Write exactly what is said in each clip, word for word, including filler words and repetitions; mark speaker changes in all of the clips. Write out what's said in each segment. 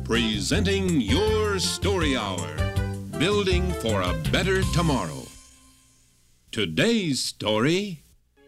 Speaker 1: presenting your Story Hour, building for a better tomorrow. Today's story...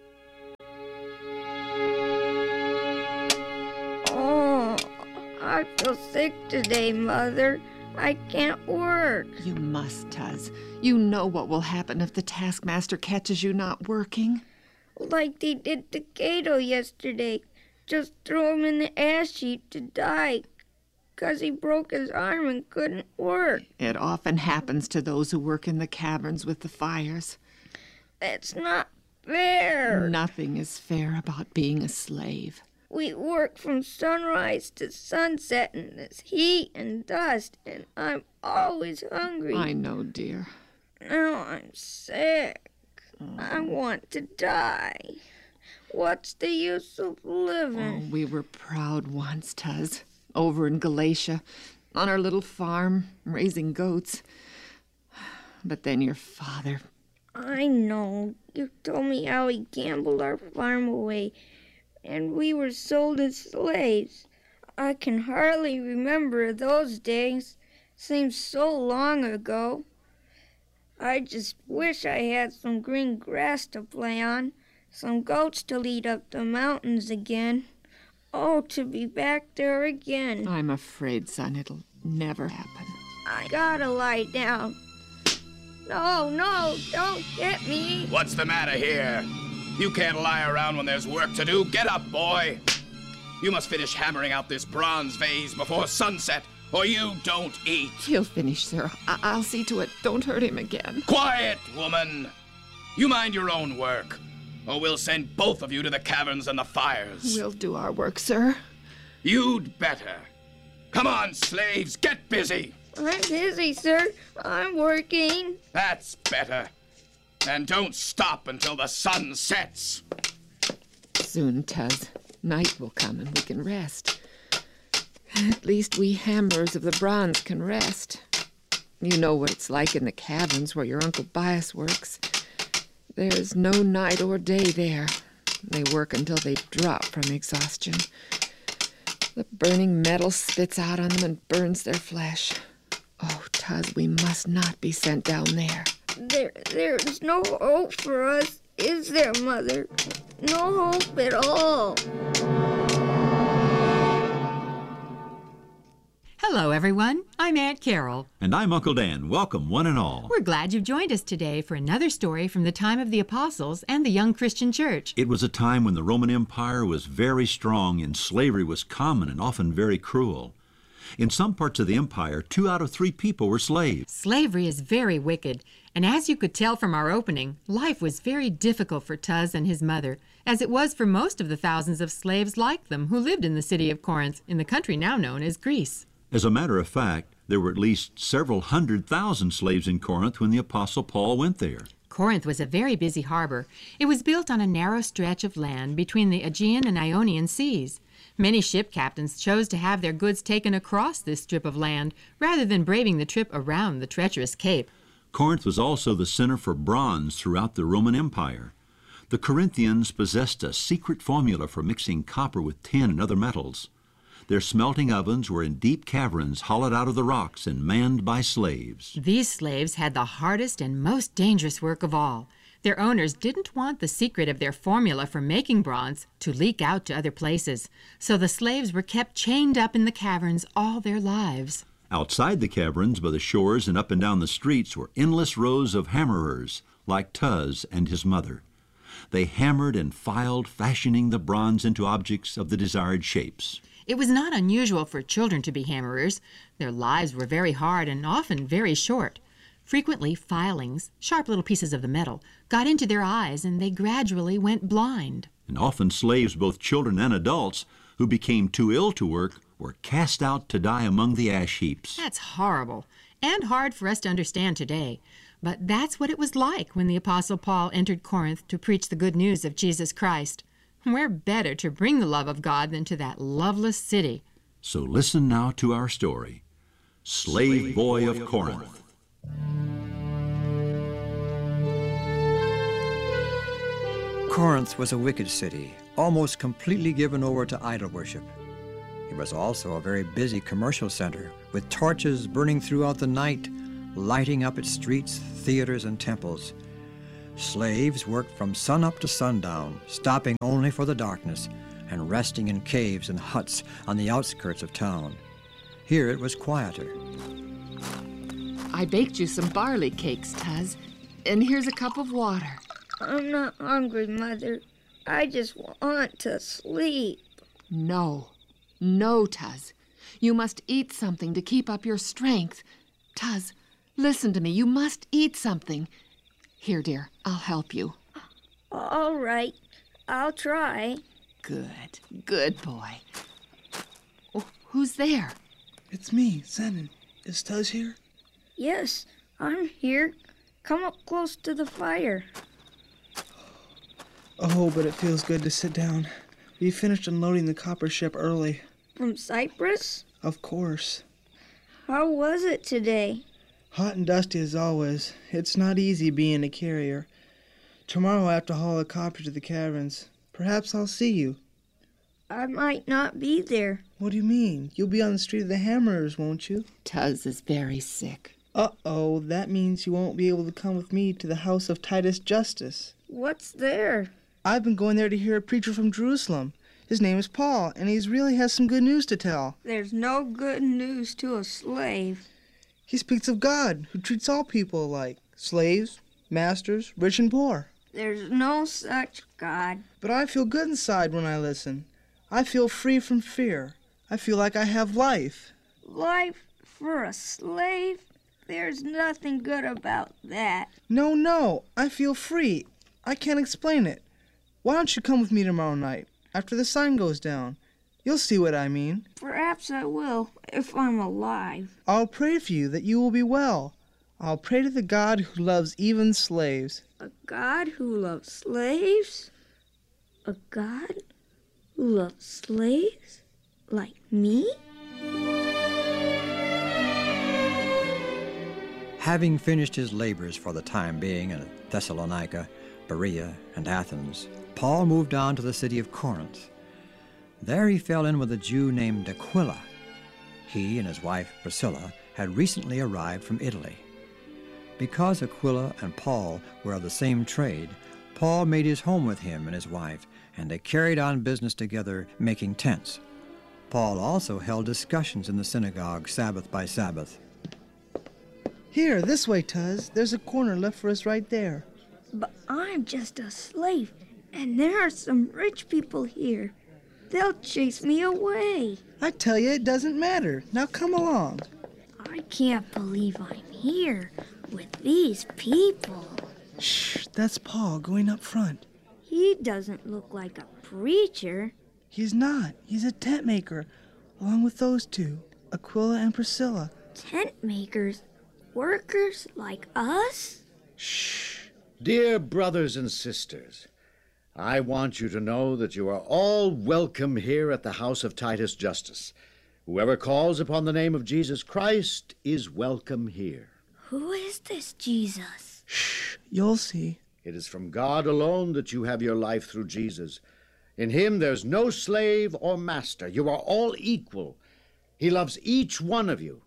Speaker 2: Oh, I feel sick today, Mother. I can't work.
Speaker 3: You must, Tuz. You know what will happen if the taskmaster catches you not working.
Speaker 2: Like they did to Cato yesterday. Just throw him in the ash heap to die, 'cause he broke his arm and couldn't work.
Speaker 3: It often happens to those who work in the caverns with the fires.
Speaker 2: That's not fair.
Speaker 3: Nothing is fair about being a slave.
Speaker 2: We work from sunrise to sunset in this heat and dust, and I'm always hungry.
Speaker 3: I know, dear.
Speaker 2: Now I'm sick. Oh. I want to die. What's the use of living?
Speaker 3: Oh, we were proud once, Tuz. Over in Galatia, on our little farm, raising goats. But then your father...
Speaker 2: I know. You told me how he gambled our farm away, and we were sold as slaves. I can hardly remember those days. Seems so long ago. I just wish I had some green grass to play on, some goats to lead up the mountains again. Oh, to be back there again.
Speaker 3: I'm afraid, son, it'll never happen.
Speaker 2: I gotta lie down. No, no, don't get me.
Speaker 4: What's the matter here? You can't lie around when there's work to do. Get up, boy. You must finish hammering out this bronze vase before sunset, or you don't eat.
Speaker 3: He'll finish, sir. I- I'll see to it. Don't hurt him again.
Speaker 4: Quiet, woman. You mind your own work, or we'll send both of you to the caverns and the fires.
Speaker 3: We'll do our work, sir.
Speaker 4: You'd better. Come on, slaves, get busy.
Speaker 2: I'm busy, sir. I'm working.
Speaker 4: That's better. And don't stop until the sun sets.
Speaker 3: Soon, Tuz. Night will come and we can rest. At least we hammerers of the bronze can rest. You know what it's like in the caverns where your Uncle Bias works. There's no night or day there. They work until they drop from exhaustion. The burning metal spits out on them and burns their flesh. Oh, Tuz, we must not be sent down there.
Speaker 2: There, there's no hope for us, is there, Mother? No hope at all.
Speaker 5: Hello, everyone. I'm Aunt Carol.
Speaker 6: And I'm Uncle Dan. Welcome, one and all.
Speaker 5: We're glad you've joined us today for another story from the time of the Apostles and the young Christian church.
Speaker 6: It was a time when the Roman Empire was very strong and slavery was common and often very cruel. In some parts of the empire, two out of three people were slaves.
Speaker 5: Slavery is very wicked, and as you could tell from our opening, life was very difficult for Tuz and his mother, as it was for most of the thousands of slaves like them who lived in the city of Corinth, in the country now known as Greece.
Speaker 6: As a matter of fact, there were at least several hundred thousand slaves in Corinth when the Apostle Paul went there.
Speaker 5: Corinth was a very busy harbor. It was built on a narrow stretch of land between the Aegean and Ionian seas. Many ship captains chose to have their goods taken across this strip of land rather than braving the trip around the treacherous cape.
Speaker 6: Corinth was also the center for bronze throughout the Roman Empire. The Corinthians possessed a secret formula for mixing copper with tin and other metals. Their smelting ovens were in deep caverns hollowed out of the rocks and manned by slaves.
Speaker 5: These slaves had the hardest and most dangerous work of all. Their owners didn't want the secret of their formula for making bronze to leak out to other places, so the slaves were kept chained up in the caverns all their lives.
Speaker 6: Outside the caverns, by the shores and up and down the streets, were endless rows of hammerers, like Tuz and his mother. They hammered and filed, fashioning the bronze into objects of the desired shapes.
Speaker 5: It was not unusual for children to be hammerers. Their lives were very hard and often very short. Frequently, filings, sharp little pieces of the metal, got into their eyes and they gradually went blind.
Speaker 6: And often slaves, both children and adults, who became too ill to work, were cast out to die among the ash heaps.
Speaker 5: That's horrible and hard for us to understand today. But that's what it was like when the Apostle Paul entered Corinth to preach the good news of Jesus Christ. Where better to bring the love of God than to that loveless city?
Speaker 6: So listen now to our story, Slave Boy of Corinth.
Speaker 7: Corinth was a wicked city, almost completely given over to idol worship. It was also a very busy commercial center, with torches burning throughout the night, lighting up its streets, theaters, and temples. Slaves worked from sunup to sundown, stopping only for the darkness, and resting in caves and huts on the outskirts of town. Here it was quieter.
Speaker 3: I baked you some barley cakes, Tuz, and here's a cup of water.
Speaker 2: I'm not hungry, Mother. I just want to sleep.
Speaker 3: No, no, Tuz. You must eat something to keep up your strength. Tuz, listen to me. You must eat something. Here, dear, I'll help you.
Speaker 2: All right, I'll try.
Speaker 3: Good, good boy. Oh, who's there?
Speaker 8: It's me, Zenon. Is Tuz here?
Speaker 2: Yes, I'm here. Come up close to the fire.
Speaker 8: Oh, but it feels good to sit down. We finished unloading the copper ship early.
Speaker 2: From Cyprus?
Speaker 8: Of course.
Speaker 2: How was it today?
Speaker 8: Hot and dusty as always. It's not easy being a carrier. Tomorrow I have to haul a copper to the caverns. Perhaps I'll see you.
Speaker 2: I might not be there.
Speaker 8: What do you mean? You'll be on the Street of the Hammerers, won't you?
Speaker 3: Tuz is very sick.
Speaker 8: Uh-oh, that means you won't be able to come with me to the house of Titus Justus.
Speaker 2: What's there?
Speaker 8: I've been going there to hear a preacher from Jerusalem. His name is Paul, and he really has some good news to tell.
Speaker 2: There's no good news to a slave.
Speaker 8: He speaks of God, who treats all people alike, slaves, masters, rich and poor.
Speaker 2: There's no such God.
Speaker 8: But I feel good inside when I listen. I feel free from fear. I feel like I have life.
Speaker 2: Life for a slave? There's nothing good about that.
Speaker 8: No, no, I feel free. I can't explain it. Why don't you come with me tomorrow night, after the sun goes down? You'll see what I mean.
Speaker 2: Perhaps I will, if I'm alive.
Speaker 8: I'll pray for you that you will be well. I'll pray to the God who loves even slaves.
Speaker 2: A God who loves slaves? A God who loves slaves? Like me?
Speaker 7: Having finished his labors for the time being in Thessalonica, Berea, and Athens, Paul moved on to the city of Corinth. There he fell in with a Jew named Aquila. He and his wife Priscilla had recently arrived from Italy. Because Aquila and Paul were of the same trade, Paul made his home with him and his wife, and they carried on business together, making tents. Paul also held discussions in the synagogue Sabbath by Sabbath.
Speaker 8: Here, this way, Tuz. There's a corner left for us right there.
Speaker 2: But I'm just a slave, and there are some rich people here. They'll chase me away.
Speaker 8: I tell you, it doesn't matter. Now come along.
Speaker 2: I can't believe I'm here with these people.
Speaker 8: Shh, that's Paul going up front.
Speaker 2: He doesn't look like a preacher.
Speaker 8: He's not. He's a tent maker, along with those two, Aquila and Priscilla.
Speaker 2: Tent makers? Workers like us?
Speaker 9: Shh. Dear brothers and sisters, I want you to know that you are all welcome here at the house of Titus Justus. Whoever calls upon the name of Jesus Christ is welcome here.
Speaker 2: Who is this Jesus?
Speaker 8: Shh, you'll see.
Speaker 9: It is from God alone that you have your life through Jesus. In him there's no slave or master. You are all equal. He loves each one of you.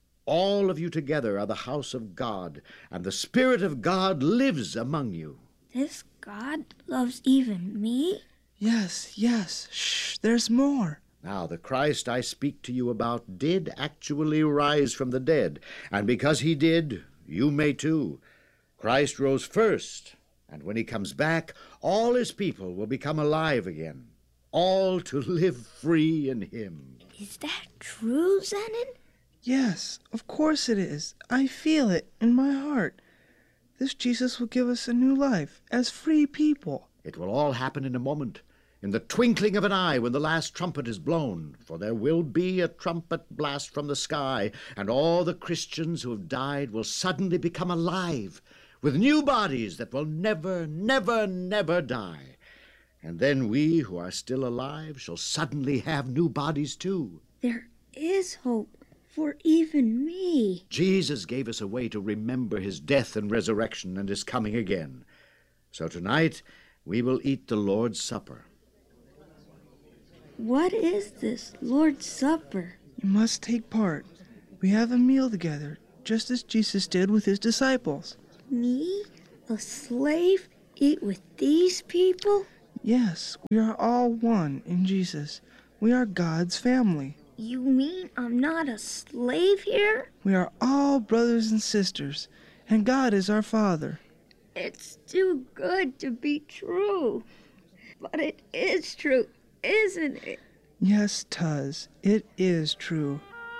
Speaker 9: All of you together are the house of God, and the Spirit of God lives among you.
Speaker 2: This God loves even me?
Speaker 8: Yes, yes. Shh, there's more.
Speaker 9: Now, the Christ I speak to you about did actually rise from the dead, and because he did, you may too. Christ rose first, and when he comes back, all his people will become alive again, all to live free in him.
Speaker 2: Is that true, Zenon?
Speaker 8: Yes, of course it is. I feel it in my heart. This Jesus will give us a new life as free people.
Speaker 9: It will all happen in a moment, in the twinkling of an eye when the last trumpet is blown, for there will be a trumpet blast from the sky, and all the Christians who have died will suddenly become alive, with new bodies that will never, never, never die. And then we who are still alive shall suddenly have new bodies too.
Speaker 2: There is hope for even me.
Speaker 9: Jesus gave us a way to remember his death and resurrection and his coming again. So tonight we will eat the Lord's Supper.
Speaker 2: What is this Lord's Supper?
Speaker 8: You must take part. We have a meal together, just as Jesus did with his disciples.
Speaker 2: Me, a slave, eat with these people?
Speaker 8: Yes, we are all one in Jesus. We are God's family.
Speaker 2: You mean I'm not a slave here?
Speaker 8: We are all brothers and sisters, and God is our Father.
Speaker 2: It's too good to be true. But it is true, isn't it?
Speaker 8: Yes, Tuz, it is true.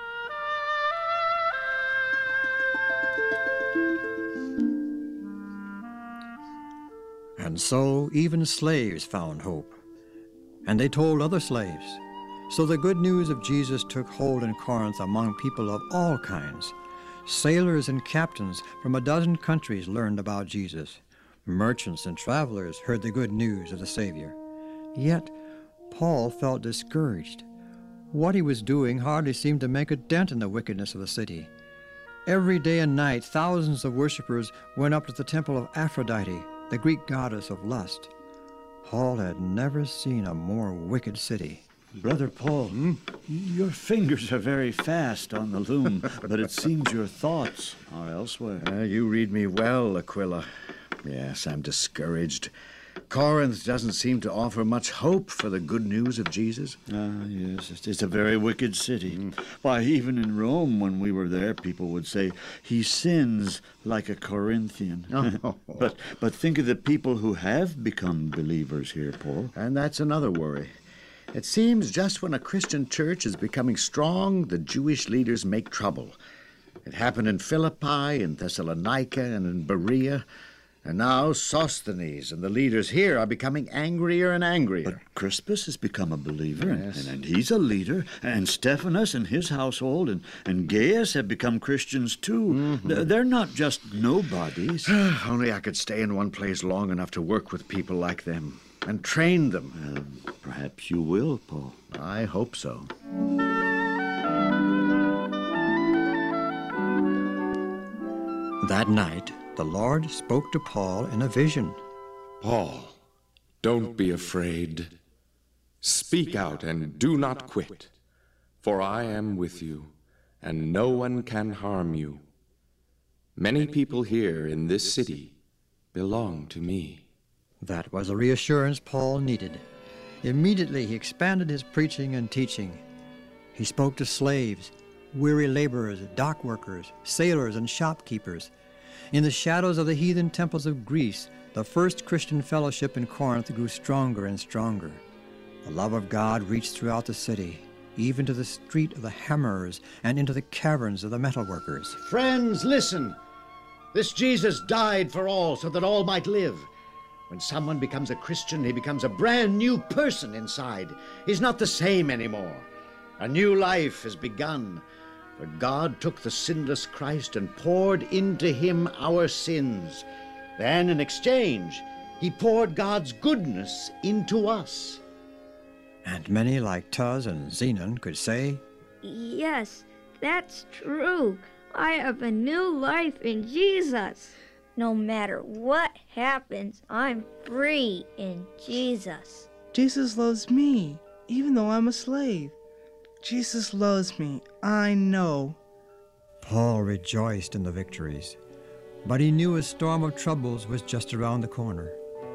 Speaker 7: And so even slaves found hope. And they told other slaves. So the good news of Jesus took hold in Corinth among people of all kinds. Sailors and captains from a dozen countries learned about Jesus. Merchants and travelers heard the good news of the Savior. Yet Paul felt discouraged. What he was doing hardly seemed to make a dent in the wickedness of the city. Every day and night, thousands of worshippers went up to the temple of Aphrodite, the Greek goddess of lust. Paul had never seen a more wicked city.
Speaker 10: Brother Paul, hmm? Your fingers are very fast on the loom, but it seems your thoughts are elsewhere.
Speaker 9: Uh, you read me well, Aquila. Yes, I'm discouraged. Corinth doesn't seem to offer much hope for the good news of Jesus.
Speaker 10: Ah, yes, it's, it's a very wicked city. Mm. Why, even in Rome, when we were there, people would say, he sins like a Corinthian.
Speaker 9: Oh.
Speaker 10: but, but think of the people who have become believers here, Paul.
Speaker 9: And that's another worry. It seems just when a Christian church is becoming strong, the Jewish leaders make trouble. It happened in Philippi, in Thessalonica, and in Berea. And now Sosthenes and the leaders here are becoming angrier and angrier.
Speaker 10: But Crispus has become a believer,
Speaker 9: Yes.
Speaker 10: and, and he's a leader. And Stephanus and his household and, and Gaius have become Christians too.
Speaker 9: Mm-hmm.
Speaker 10: Th- They're not just nobodies.
Speaker 9: Only I could stay in one place long enough to work with people like them and train them.
Speaker 10: Uh, perhaps you will, Paul.
Speaker 9: I hope so.
Speaker 7: That night, the Lord spoke to Paul in a vision.
Speaker 11: Paul, don't be afraid. Speak out and do not quit, for I am with you, and no one can harm you. Many people here in this city belong to me.
Speaker 7: That was the reassurance Paul needed. Immediately he expanded his preaching and teaching. He spoke to slaves, weary laborers, dock workers, sailors, and shopkeepers. In the shadows of the heathen temples of Greece, the first Christian fellowship in Corinth grew stronger and stronger. The love of God reached throughout the city, even to the street of the hammerers and into the caverns of the metalworkers.
Speaker 9: Friends, listen. This Jesus died for all so that all might live. When someone becomes a Christian, he becomes a brand new person inside. He's not the same anymore. A new life has begun. For God took the sinless Christ and poured into him our sins. Then, in exchange, he poured God's goodness into us.
Speaker 7: And many like Tuz and Zenon could say,
Speaker 2: Yes, that's true. I have a new life in Jesus. No matter what happens, I'm free in Jesus.
Speaker 8: Jesus loves me, even though I'm a slave. Jesus loves me, I know.
Speaker 7: Paul rejoiced in the victories, but he knew a storm of troubles was just around the corner.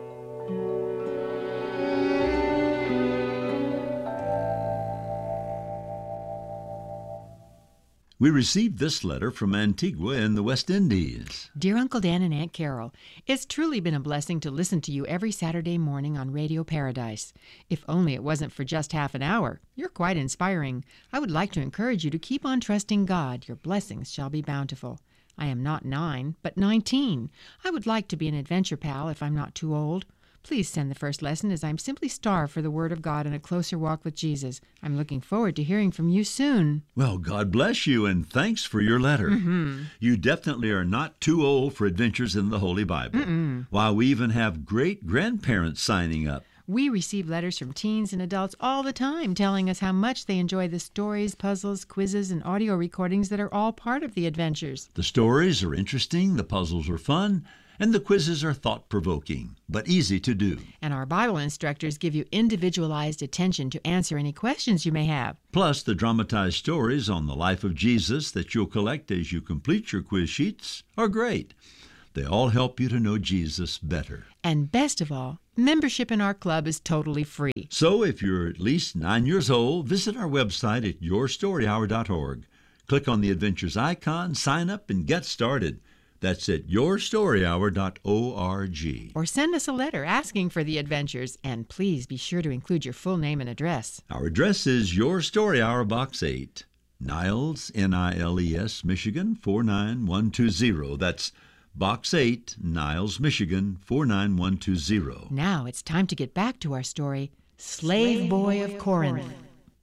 Speaker 6: We received this letter from Antigua in the West Indies.
Speaker 5: Dear Uncle Dan and Aunt Carol, it's truly been a blessing to listen to you every Saturday morning on Radio Paradise. If only it wasn't for just half an hour. You're quite inspiring. I would like to encourage you to keep on trusting God. Your blessings shall be bountiful. I am not nine, but nineteen. I would like to be an adventure pal if I'm not too old. Please send the first lesson, as I'm simply starved for the Word of God and a closer walk with Jesus. I'm looking forward to hearing from you soon.
Speaker 6: Well, God bless you, and thanks for your letter.
Speaker 5: Mm-hmm.
Speaker 6: You definitely are not too old for adventures in the Holy Bible.
Speaker 5: Mm-mm.
Speaker 6: While we even have great-grandparents signing up.
Speaker 5: We receive letters from teens and adults all the time telling us how much they enjoy the stories, puzzles, quizzes, and audio recordings that are all part of the adventures.
Speaker 6: The stories are interesting, the puzzles are fun, And the quizzes are thought-provoking, but easy to do.
Speaker 5: And our Bible instructors give you individualized attention to answer any questions you may have.
Speaker 6: Plus, the dramatized stories on the life of Jesus that you'll collect as you complete your quiz sheets are great. They all help you to know Jesus better.
Speaker 5: And best of all, membership in our club is totally free.
Speaker 6: So if you're at least nine years old, visit our website at your story hour dot org. Click on the Adventures icon, sign up, and get started. That's at your story hour dot org.
Speaker 5: Or send us a letter asking for the Adventures, and please be sure to include your full name and address.
Speaker 6: Our address is Your Story Hour, Box eight, Niles, N I L E S, Michigan, four nine one two zero. That's Box eight, Niles, Michigan, four nine one two zero.
Speaker 5: Now it's time to get back to our story, Slave, Slave Boy, Boy of Corinth. Corinth.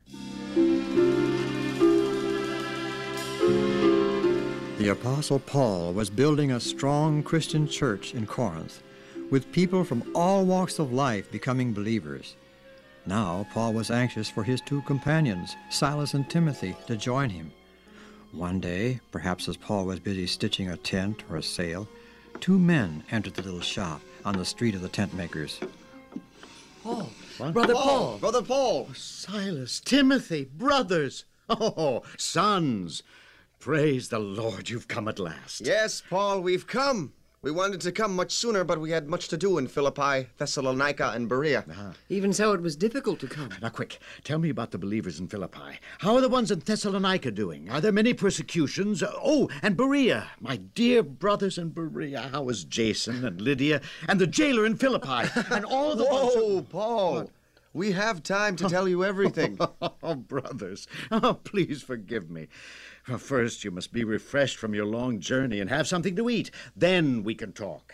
Speaker 7: The Apostle Paul was building a strong Christian church in Corinth, with people from all walks of life becoming believers. Now Paul was anxious for his two companions, Silas and Timothy, to join him. One day, perhaps as Paul was busy stitching a tent or a sail, two men entered the little shop on the street of the tent makers.
Speaker 12: Paul,
Speaker 9: What?
Speaker 12: Brother
Speaker 9: Paul,
Speaker 12: Paul.
Speaker 9: Brother Paul. Silas, Timothy, brothers. Oh, sons. Praise the Lord, you've come at last.
Speaker 12: Yes, Paul, we've come. We wanted to come much sooner, but we had much to do in Philippi, Thessalonica, and Berea.
Speaker 9: Uh-huh.
Speaker 13: Even so, it was difficult to come.
Speaker 9: Now, quick, tell me about the believers in Philippi. How are the ones in Thessalonica doing? Are there many persecutions? Oh, and Berea. My dear brothers in Berea, how is Jason and Lydia and the jailer in Philippi and all the ones
Speaker 12: Whoa,
Speaker 9: who...
Speaker 12: Paul. What? We have time to tell you everything.
Speaker 9: Oh, brothers. Oh, please forgive me. Well, first, you must be refreshed from your long journey and have something to eat. Then we can talk.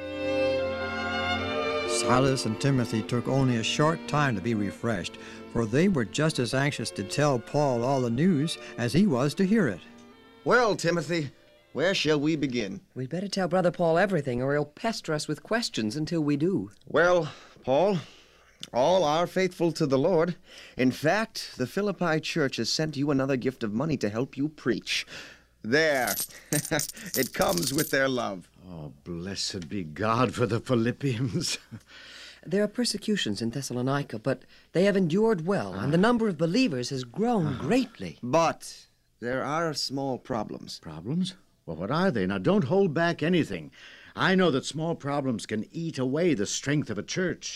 Speaker 7: Silas and Timothy took only a short time to be refreshed, for they were just as anxious to tell Paul all the news as he was to hear it.
Speaker 12: Well, Timothy, where shall we begin?
Speaker 13: We'd better tell Brother Paul everything, or he'll pester us with questions until we do.
Speaker 12: Well, Paul, all are faithful to the Lord. In fact, the Philippi church has sent you another gift of money to help you preach. There. It comes with their love.
Speaker 9: Oh, blessed be God for the Philippians.
Speaker 13: There are persecutions in Thessalonica, but they have endured well, and the number of believers has grown greatly.
Speaker 12: But there are small problems.
Speaker 9: Problems? Well, what are they? Now, don't hold back anything. I know that small problems can eat away the strength of a church.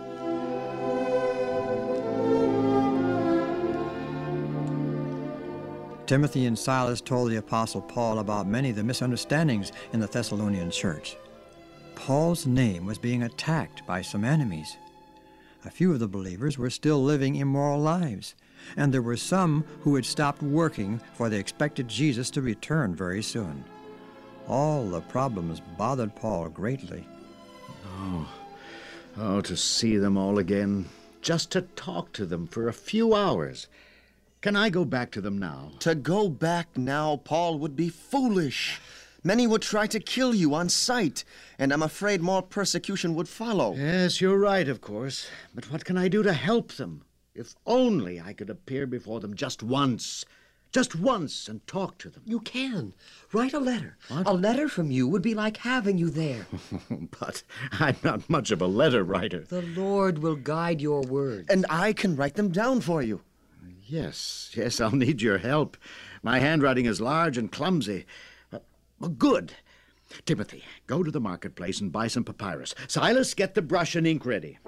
Speaker 7: Timothy and Silas told the Apostle Paul about many of the misunderstandings in the Thessalonian church. Paul's name was being attacked by some enemies. A few of the believers were still living immoral lives, and there were some who had stopped working, for they expected Jesus to return very soon. All the problems bothered Paul greatly.
Speaker 9: Oh, oh, to see them all again, just to talk to them for a few hours. Can I go back to them now?
Speaker 12: To go back now, Paul, would be foolish. Many would try to kill you on sight, and I'm afraid more persecution would follow.
Speaker 9: Yes, you're right, of course. But what can I do to help them? If only I could appear before them just once. Just once and talk to them.
Speaker 13: You can. Write a letter.
Speaker 9: What?
Speaker 13: A letter from you would be like having you there.
Speaker 9: But I'm not much of a letter writer.
Speaker 13: The Lord will guide your words.
Speaker 12: And I can write them down for you.
Speaker 9: Yes, yes, I'll need your help. My handwriting is large and clumsy. Uh, well, good. Timothy, go to the marketplace and buy some papyrus. Silas, get the brush and ink ready.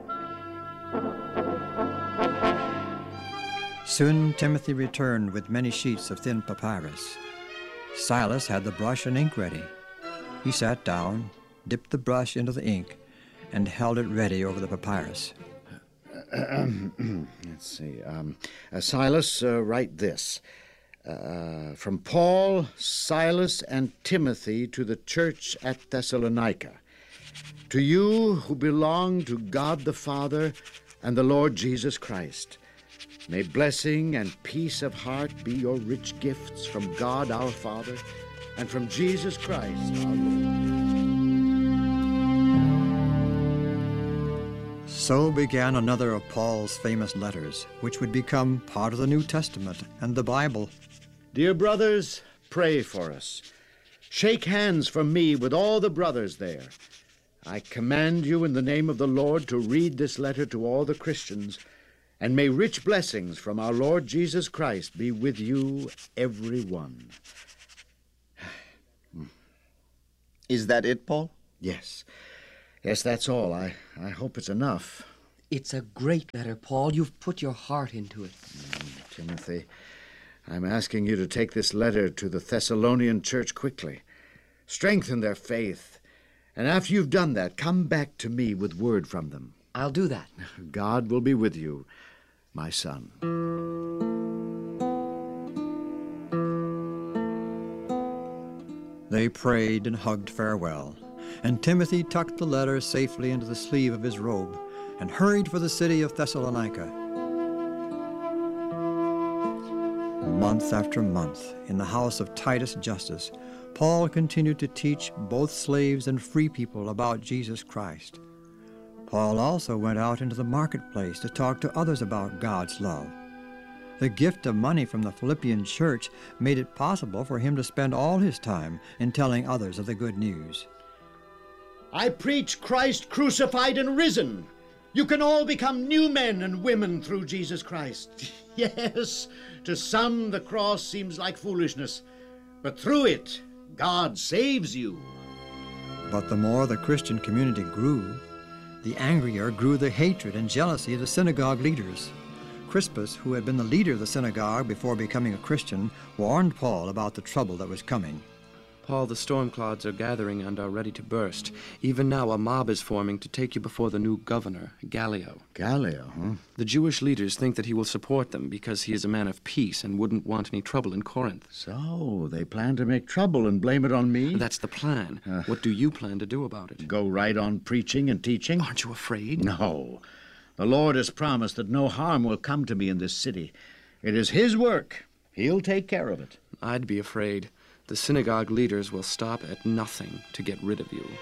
Speaker 7: Soon Timothy returned with many sheets of thin papyrus. Silas had the brush and ink ready. He sat down, dipped the brush into the ink, and held it ready over the papyrus.
Speaker 9: Let's see. Um, uh, Silas, uh, write this. Uh, from Paul, Silas, and Timothy to the church at Thessalonica. To you who belong to God the Father and the Lord Jesus Christ, may blessing and peace of heart be your rich gifts from God our Father and from Jesus Christ our Lord.
Speaker 7: So began another of Paul's famous letters, which would become part of the New Testament and the Bible.
Speaker 9: Dear brothers, pray for us. Shake hands from me with all the brothers there. I command you in the name of the Lord to read this letter to all the Christians, and may rich blessings from our Lord Jesus Christ be with you, every one.
Speaker 12: Is that it, Paul?
Speaker 9: Yes. Yes, that's all. I, I hope it's enough.
Speaker 13: It's a great letter, Paul. You've put your heart into it.
Speaker 9: Mm, Timothy, I'm asking you to take this letter to the Thessalonian church quickly. Strengthen their faith. And after you've done that, come back to me with word from them.
Speaker 13: I'll do that.
Speaker 9: God will be with you, my son.
Speaker 7: They prayed and hugged farewell, and Timothy tucked the letter safely into the sleeve of his robe and hurried for the city of Thessalonica. Month after month, in the house of Titus Justus, Paul continued to teach both slaves and free people about Jesus Christ. Paul also went out into the marketplace to talk to others about God's love. The gift of money from the Philippian church made it possible for him to spend all his time in telling others of the good news.
Speaker 9: I preach Christ crucified and risen. You can all become new men and women through Jesus Christ. Yes, to some the cross seems like foolishness, but through it, God saves you.
Speaker 7: But the more the Christian community grew, the angrier grew the hatred and jealousy of the synagogue leaders. Crispus, who had been the leader of the synagogue before becoming a Christian, warned Paul about the trouble that was coming.
Speaker 14: Paul, the storm clouds are gathering and are ready to burst. Even now a mob is forming to take you before the new governor, Gallio.
Speaker 9: Gallio, huh?
Speaker 14: The Jewish leaders think that he will support them because he is a man of peace and wouldn't want any trouble in Corinth.
Speaker 9: So, they plan to make trouble and blame it on me?
Speaker 14: That's the plan. Uh, what do you plan to do about it?
Speaker 9: Go right on preaching and teaching?
Speaker 14: Aren't you afraid?
Speaker 9: No. The Lord has promised that no harm will come to me in this city. It is His work. He'll take care of it.
Speaker 14: I'd be afraid. The synagogue leaders will stop at nothing to get rid of you.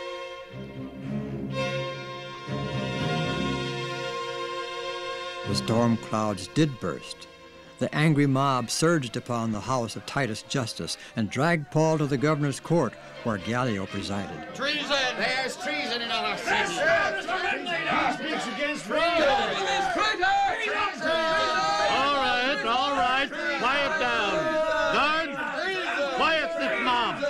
Speaker 7: The storm clouds did burst. The angry mob surged upon the house of Titus Justus and dragged Paul to the governor's court, where Gallio presided.
Speaker 15: Treason! There's treason in our city!
Speaker 9: He speaks against freedom!
Speaker 15: All right, all right. Quiet down. Guards, quiet this mob.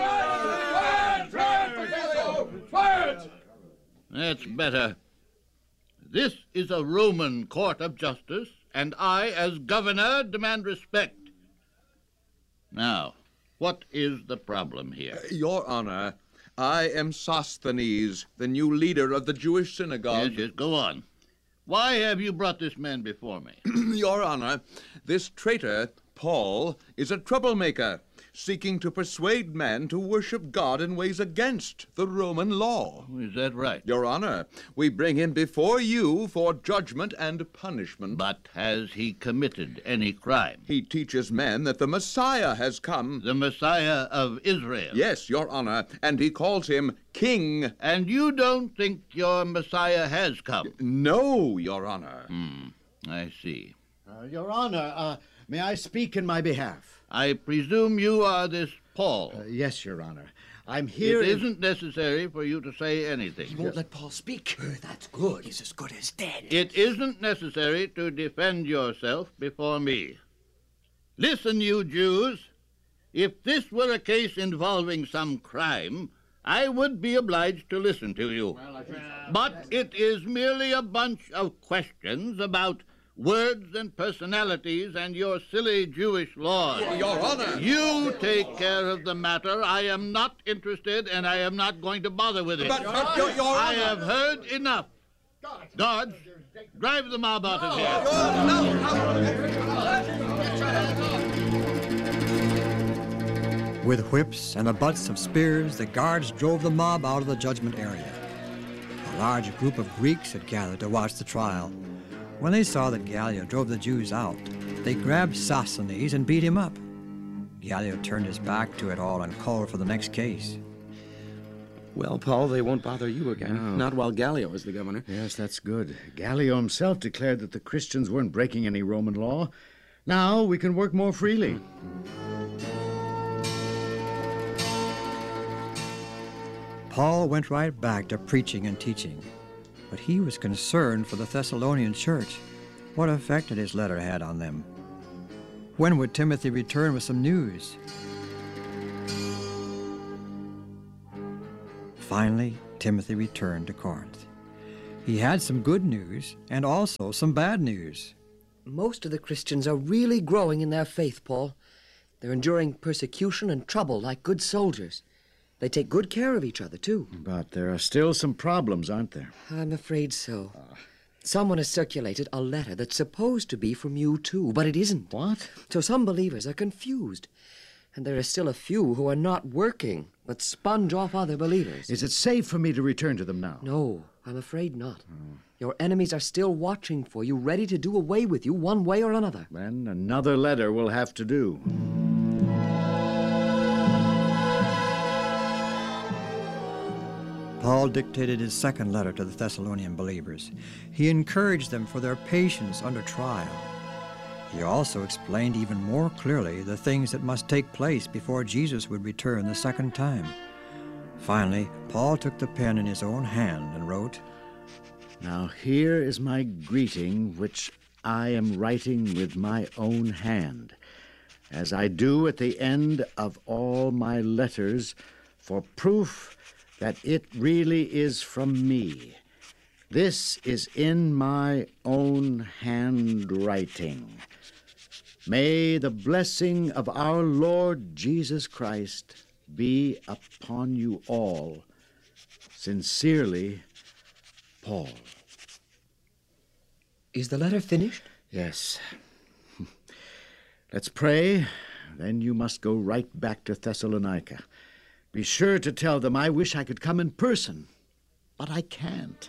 Speaker 15: Quiet! That's better. This is a Roman court of justice, and I, as governor, demand respect. Now, what is the problem here?
Speaker 16: Uh, Your Honor, I am Sosthenes, the new leader of the Jewish synagogue.
Speaker 15: Yes, yes, go on. Why have you brought this man before me?
Speaker 16: Your Honor, this traitor, Paul, is a troublemaker, seeking to persuade men to worship God in ways against the Roman law.
Speaker 15: Is that right?
Speaker 16: Your Honor, we bring him before you for judgment and punishment.
Speaker 15: But has he committed any crime?
Speaker 16: He teaches men that the Messiah has come.
Speaker 15: The Messiah of Israel?
Speaker 16: Yes, Your Honor, and he calls him King.
Speaker 15: And you don't think your Messiah has come?
Speaker 16: No, Your Honor.
Speaker 15: Hmm, I see.
Speaker 9: Uh, Your Honor, uh, may I speak in my behalf?
Speaker 15: I presume you are this Paul.
Speaker 9: Uh, yes, Your Honor. I'm here.
Speaker 15: It
Speaker 9: in...
Speaker 15: isn't necessary for you to say anything.
Speaker 13: He won't let Paul speak. That's good. He's as good as dead.
Speaker 15: It isn't necessary to defend yourself before me. Listen, you Jews. If this were a case involving some crime, I would be obliged to listen to you. Well, but it is merely a bunch of questions about words and personalities and your silly Jewish laws.
Speaker 16: Your Honor!
Speaker 15: You take care of the matter. I am not interested, and I am not going to bother with it.
Speaker 16: But, but your, your
Speaker 15: I
Speaker 16: Honor!
Speaker 15: have heard enough. Guards, drive the mob out of here.
Speaker 7: With whips and the butts of spears, the guards drove the mob out of the judgment area. A large group of Greeks had gathered to watch the trial. When they saw that Gallio drove the Jews out, they grabbed Sosthenes and beat him up. Gallio turned his back to it all and called for the next case.
Speaker 14: Well, Paul, they won't bother you again.
Speaker 9: No.
Speaker 14: Not while Gallio is the governor.
Speaker 9: Yes, that's good. Gallio himself declared that the Christians weren't breaking any Roman law. Now we can work more freely.
Speaker 7: Paul went right back to preaching and teaching. But he was concerned for the Thessalonian church, what effect had his letter had on them. When would Timothy return with some news? Finally, Timothy returned to Corinth. He had some good news and also some bad news.
Speaker 13: Most of the Christians are really growing in their faith, Paul. They're enduring persecution and trouble like good soldiers. They take good care of each other, too.
Speaker 9: But there are still some problems, aren't there?
Speaker 13: I'm afraid so. Someone has circulated a letter that's supposed to be from you, too, but it isn't.
Speaker 9: What?
Speaker 13: So some believers are confused. And there are still a few who are not working, but sponge off other believers.
Speaker 9: Is it safe for me to return to them now?
Speaker 13: No, I'm afraid not. Oh. Your enemies are still watching for you, ready to do away with you one way or another.
Speaker 9: Then another letter will have to do.
Speaker 7: Paul dictated his second letter to the Thessalonian believers. He encouraged them for their patience under trial. He also explained even more clearly the things that must take place before Jesus would return the second time. Finally, Paul took the pen in his own hand and wrote,
Speaker 9: "Now here is my greeting, which I am writing with my own hand, as I do at the end of all my letters, for proof that it really is from me. This is in my own handwriting. May the blessing of our Lord Jesus Christ be upon you all. Sincerely, Paul."
Speaker 13: Is the letter finished?
Speaker 9: Yes. Let's pray, then you must go right back to Thessalonica. Be sure to tell them I wish I could come in person, but I can't.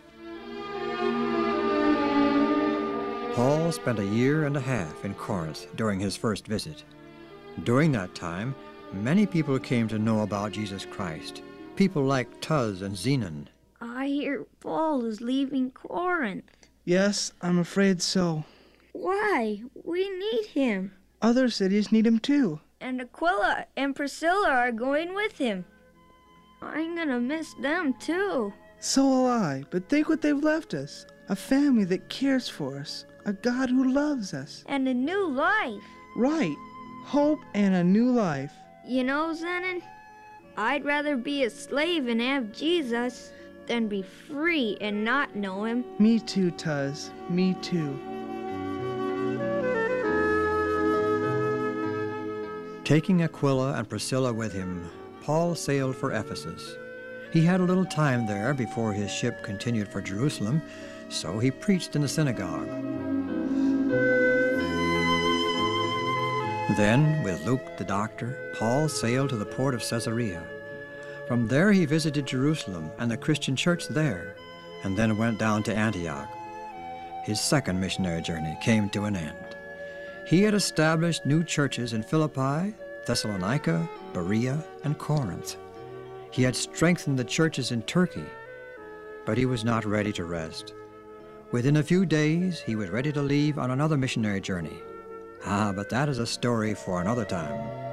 Speaker 7: Paul spent a year and a half in Corinth during his first visit. During that time, many people came to know about Jesus Christ. People like Tuz and Zenon.
Speaker 2: I hear Paul is leaving Corinth.
Speaker 8: Yes, I'm afraid so.
Speaker 2: Why? We need him.
Speaker 8: Other cities need him too.
Speaker 2: And Aquila and Priscilla are going with him. I'm gonna miss them too.
Speaker 8: So will I, but think what they've left us. A family that cares for us. A God who loves us.
Speaker 2: And a new life.
Speaker 8: Right. Hope and a new life.
Speaker 2: You know, Zenon, I'd rather be a slave and have Jesus than be free and not know him.
Speaker 8: Me too, Tuz. Me too.
Speaker 7: Taking Aquila and Priscilla with him, Paul sailed for Ephesus. He had a little time there before his ship continued for Jerusalem, so he preached in the synagogue. Then, with Luke the doctor, Paul sailed to the port of Caesarea. From there he visited Jerusalem and the Christian church there, and then went down to Antioch. His second missionary journey came to an end. He had established new churches in Philippi, Thessalonica, Berea, and Corinth. He had strengthened the churches in Turkey, but he was not ready to rest. Within a few days, he was ready to leave on another missionary journey. Ah, but that is a story for another time.